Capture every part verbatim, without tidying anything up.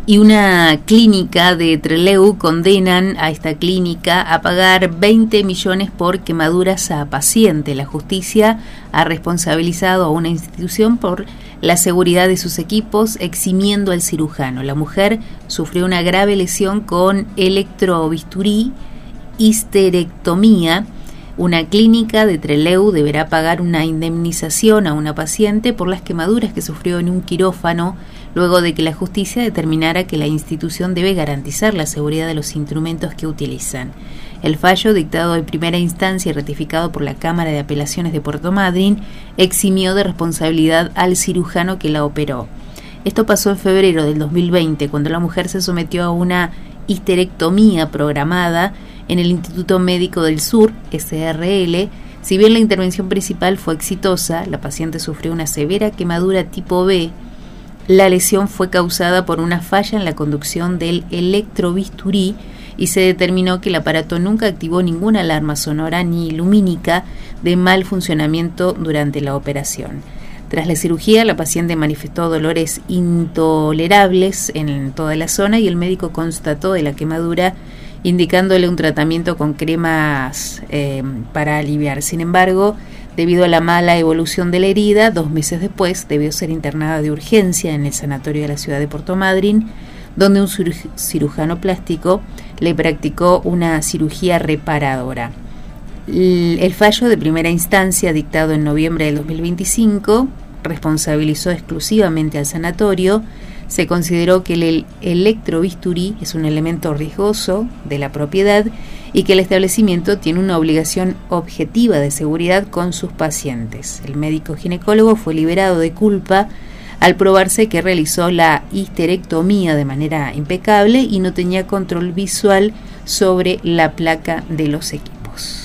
Y una clínica de Trelew condenan a esta clínica a pagar veinte millones por quemaduras a paciente. La justicia ha responsabilizado a una institución por la seguridad de sus equipos, eximiendo al cirujano. La mujer sufrió una grave lesión con electrobisturí, histerectomía. Una clínica de Trelew deberá pagar una indemnización a una paciente por las quemaduras que sufrió en un quirófano, luego de que la justicia determinara que la institución debe garantizar la seguridad de los instrumentos que utilizan. El fallo, dictado en primera instancia y ratificado por la Cámara de Apelaciones de Puerto Madryn, eximió de responsabilidad al cirujano que la operó. Esto pasó en febrero del dos mil veinte, cuando la mujer se sometió a una histerectomía programada en el Instituto Médico del Sur, S R L. Si bien la intervención principal fue exitosa, la paciente sufrió una severa quemadura tipo B. La lesión fue causada por una falla en la conducción del electrobisturí y se determinó que el aparato nunca activó ninguna alarma sonora ni lumínica de mal funcionamiento durante la operación. Tras la cirugía, la paciente manifestó dolores intolerables en toda la zona y el médico constató de la quemadura, indicándole un tratamiento con cremas eh, para aliviar. Sin embargo, debido a la mala evolución de la herida, dos meses después debió ser internada de urgencia en el sanatorio de la ciudad de Puerto Madryn, donde un cirujano plástico le practicó una cirugía reparadora. El fallo de primera instancia, dictado en noviembre del dos mil veinticinco, responsabilizó exclusivamente al sanatorio. Se consideró que el electrobisturí es un elemento riesgoso de la propiedad y que el establecimiento tiene una obligación objetiva de seguridad con sus pacientes. El médico ginecólogo fue liberado de culpa al probarse que realizó la histerectomía de manera impecable y no tenía control visual sobre la placa de los equipos.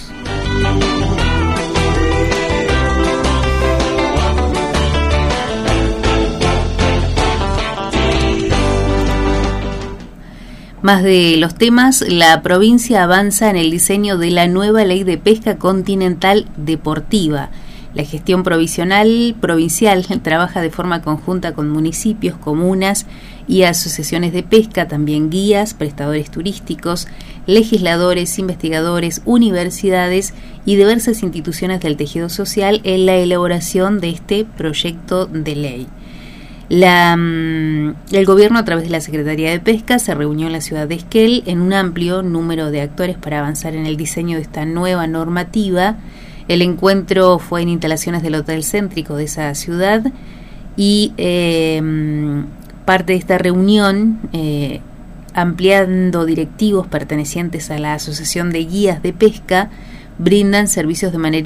Más de los temas, la provincia avanza en el diseño de la nueva ley de pesca continental deportiva. La gestión provisional provincial trabaja de forma conjunta con municipios, comunas y asociaciones de pesca, también guías, prestadores turísticos, legisladores, investigadores, universidades y diversas instituciones del tejido social en la elaboración de este proyecto de ley. La, el gobierno, a través de la Secretaría de Pesca, se reunió en la ciudad de Esquel en un amplio número de actores para avanzar en el diseño de esta nueva normativa. El encuentro fue en instalaciones del Hotel Céntrico de esa ciudad y eh, parte de esta reunión, eh, ampliando directivos pertenecientes a la Asociación de Guías de Pesca, brindan servicios de manera